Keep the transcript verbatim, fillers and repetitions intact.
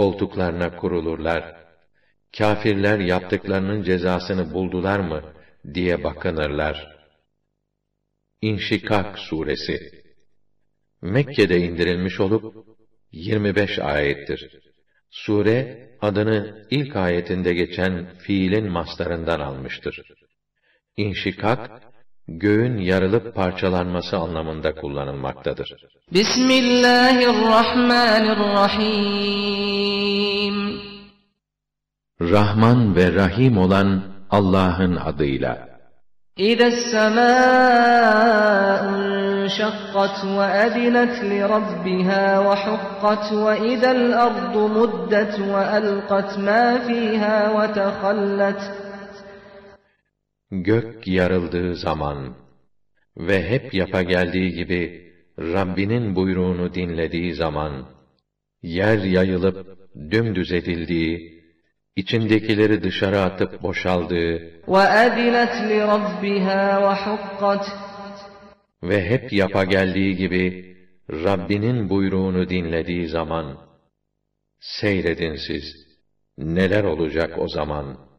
koltuklarına kurulurlar. Kâfirler yaptıklarının cezasını buldular mı diye bakınırlar. İnşikak suresi Mekke'de indirilmiş olup yirmi beş ayettir. Sure adını ilk ayetinde geçen fiilin mastarından almıştır. İnşikak, göğün yarılıp parçalanması anlamında kullanılmaktadır. Bismillahirrahmanirrahim. Rahman ve Rahim olan Allah'ın adıyla. İzes-semâ'u انشقت وأذنت لربها وحقت وإذا الأرض مدت وألقت ما فيها وتخلت. Gök yarıldığı zaman ve hep yapa geldiği gibi Rabbinin buyruğunu dinlediği zaman, yer yayılıp dümdüz edildiği, içindekileri dışarı atıp boşaldığı وَأَذِنَتْ لِرَبِّهَا وَحُقَّتْ ve hep yapa geldiği gibi Rabbinin buyruğunu dinlediği zaman, seyredin siz, neler olacak o zaman.